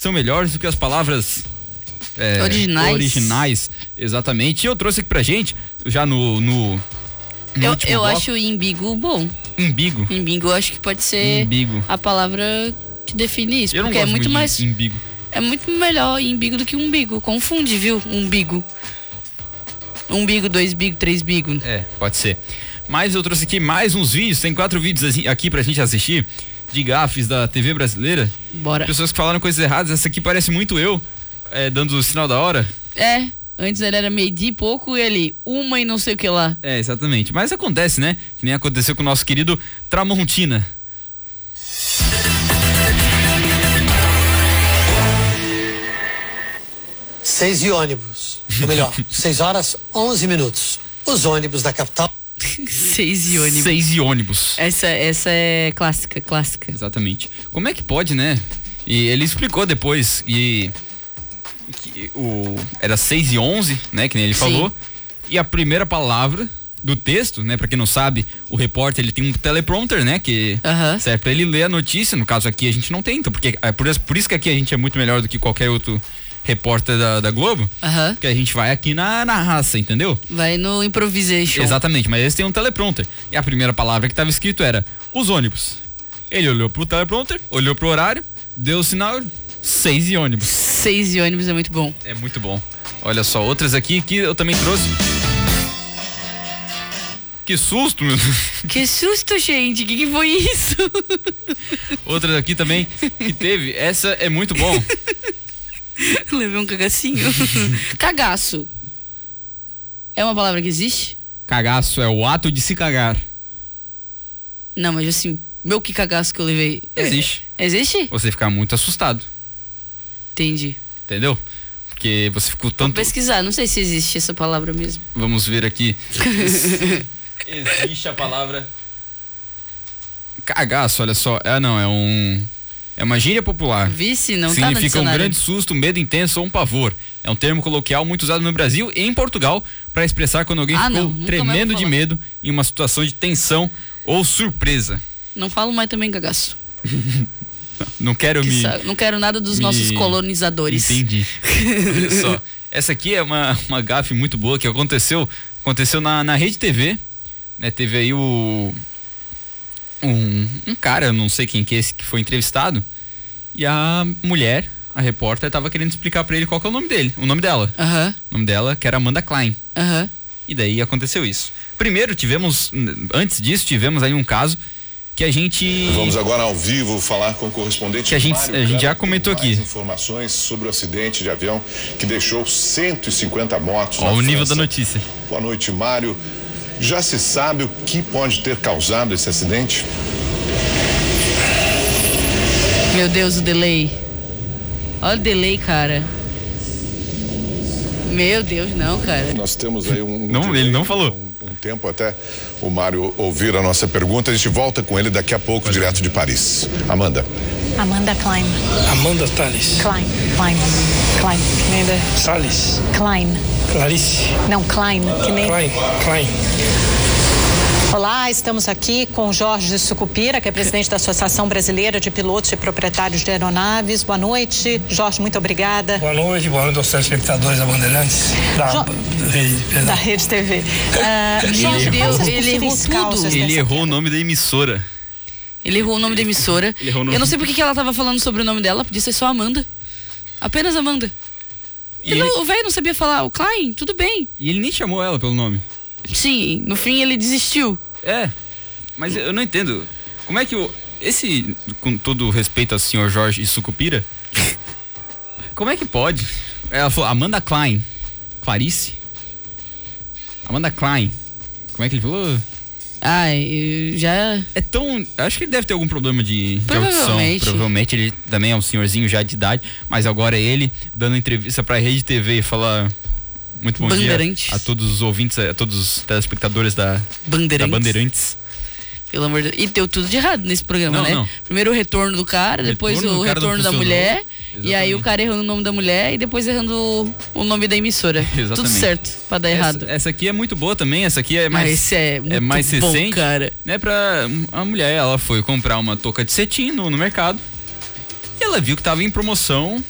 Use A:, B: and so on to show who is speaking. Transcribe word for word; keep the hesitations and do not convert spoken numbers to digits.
A: que são melhores do que as palavras é,
B: originais.
A: originais. Exatamente. E eu trouxe aqui pra gente, já no, no, no
B: Eu,
A: último
B: eu
A: bloco,
B: acho imbigo bom.
A: Imbigo.
B: Imbigo eu acho que pode ser
A: Imbigo.
B: a palavra que define isso.
A: Eu não
B: porque
A: gosto
B: é muito
A: de
B: mais.
A: imbigo.
B: É muito melhor imbigo do que umbigo. Confunde, viu? Umbigo. Umbigo, dois bigo, três bigo.
A: É, pode ser. Mas eu trouxe aqui mais uns vídeos, tem quatro vídeos aqui pra gente assistir, de gafes da T V brasileira.
B: Bora.
A: Pessoas que falaram coisas erradas. Essa aqui parece muito eu, é, dando o sinal da hora.
B: É, antes ele era meio-dia e pouco, ele uma e não sei o que lá.
A: É, exatamente. Mas acontece, né? Que nem aconteceu com o nosso querido Tramontina.
C: Seis e ônibus. Ou melhor, seis horas, onze minutos. Os ônibus da capital.
B: Seis e ônibus.
A: Seis e ônibus.
B: Essa, essa é clássica, clássica.
A: Exatamente. Como é que pode, né? E ele explicou depois e que o era seis e onze, né, que nem ele
B: Sim.
A: falou. E a primeira palavra do texto, né, para quem não sabe, o repórter ele tem um teleprompter, né, que
B: Aham.
A: serve para ele ler a notícia. No caso aqui a gente não tem, então porque é por, por isso que aqui a gente é muito melhor do que qualquer outro repórter da, da Globo,
B: Aham.
A: que a gente vai aqui na, na raça, entendeu?
B: Vai no improvisation.
A: Exatamente, mas eles têm um teleprompter. E a primeira palavra que estava escrito era os ônibus. Ele olhou pro teleprompter, olhou pro horário, deu o sinal, seis e ônibus.
B: Seis e ônibus é muito bom.
A: É muito bom. Olha só, outras aqui que eu também trouxe. Que susto, meu Deus.
B: Que susto, gente. O que, que foi isso?
A: Outras aqui também que teve. Essa é muito bom.
B: Levei um cagacinho. Cagaço. É uma palavra que existe?
A: Cagaço é o ato de se cagar.
B: Não, mas assim, meu que cagaço que eu levei. É-
A: Existe.
B: Existe?
A: Você ficar muito assustado,
B: Entendi.
A: entendeu? Porque você ficou
B: Vou
A: tanto...
B: pesquisar, não sei se existe essa palavra mesmo.
A: Vamos ver aqui. Existe a palavra cagaço, olha só. Ah, não, é um... É uma gíria popular.
B: Vice, não tá no
A: Significa um
B: dicionário.
A: grande susto, medo intenso ou um pavor. É um termo coloquial muito usado no Brasil e em Portugal para expressar quando alguém
B: Ah,
A: ficou
B: não, nunca mais
A: tremendo
B: vou
A: de
B: falar.
A: medo em uma situação de tensão ou surpresa.
B: Não falo mais também cagaço.
A: Não quero
B: Que
A: me...
B: sa- Não quero nada dos
A: me-
B: nossos colonizadores.
A: Entendi. Olha só. Essa aqui é uma, uma gafe muito boa que aconteceu, aconteceu na, na Rede T V, né? Teve aí o... Um, um cara, eu não sei quem que é esse que foi entrevistado, e a mulher, a repórter, tava querendo explicar pra ele qual que é o nome dele, o nome dela.
B: Aham,
A: O nome dela, que era Amanda Klein.
B: aham.
A: E daí aconteceu isso. Primeiro tivemos, antes disso, tivemos aí um caso que a gente...
D: Vamos agora ao vivo falar com o correspondente
A: Que a gente-
D: Mário
A: a gente já
D: Gama, que tem
A: comentou
D: mais
A: aqui.
D: informações sobre o acidente de avião que deixou cento e cinquenta mortos
A: Ó,
D: na
A: o nível
D: França.
A: da notícia.
D: Boa noite, Mário. Já se sabe o que pode ter causado esse acidente?
B: Meu Deus, o delay. Olha o delay, cara. Meu Deus, não, cara.
D: Nós temos aí um... um
A: Não,
D: delay,
A: ele não falou.
D: Um, um tempo até o Mário ouvir a nossa pergunta. A gente volta com ele daqui a pouco, direto de Paris. Amanda.
E: Amanda Klein.
F: Amanda Tales.
E: Klein. Klein. Klein. Que nem da-
F: Salles.
E: Klein.
F: Clarice.
E: Não, Klein. Que nem...
F: Klein. Klein.
E: Olá, estamos aqui com Jorge Sucupira, que é presidente da Associação Brasileira de Pilotos e Proprietários de Aeronaves. Boa noite. Jorge, muito obrigada.
F: Boa noite, boa noite aos telespectadores da Bandeirantes. Da,
E: Jo-
F: da Rede, perdão.
E: Da Rede T V. Ah, Jorge,
B: errou.
E: quais as
B: Ele errou
E: possíveis
B: tudo.
E: causas
A: Ele
E: dessa
A: errou o
E: queda?
A: nome da emissora.
B: Ele errou o nome da emissora.
A: Ele errou o nome.
B: Eu não sei porque que ela tava falando sobre o nome dela, podia ser só Amanda. Apenas Amanda.
A: E
B: Ele
A: ele,
B: não- O velho não sabia falar, o Klein, tudo bem.
A: e ele nem chamou ela pelo nome.
B: Sim, no fim ele desistiu.
A: É, mas eu não entendo. Como é que o... Esse, com todo o respeito ao senhor Jorge Sucupira, como é que pode? Ela falou Amanda Klein. Clarice? Amanda Klein. Como é que ele falou?
B: Ai, eu já...
A: É tão... Acho que ele deve ter algum problema de, de audição.
B: Provavelmente.
A: Provavelmente ele também é um senhorzinho já de idade, mas agora é ele dando entrevista pra Rede T V e falar... Muito bom dia
B: Bandeirantes.
A: a todos os ouvintes, a todos os telespectadores da, da
B: Bandeirantes.
A: Bandeirantes.
B: Pelo amor de Deus. E deu tudo de errado nesse programa,
A: Não,
B: né?
A: não.
B: Primeiro o retorno do cara, depois
A: Retorno do
B: o
A: cara não
B: retorno da
A: funcionou.
B: mulher. E aí
A: Exatamente.
B: o cara errando o nome da mulher e depois errando o- o nome da emissora.
A: Exatamente.
B: Tudo certo pra dar errado.
A: Essa, essa aqui é muito boa também, essa aqui é
B: Ah,
A: mais...
B: esse é muito
A: mais
B: bom,
A: recente,
B: cara.
A: né? Pra a mulher, ela foi comprar uma touca de cetim no, no mercado e ela viu que tava em promoção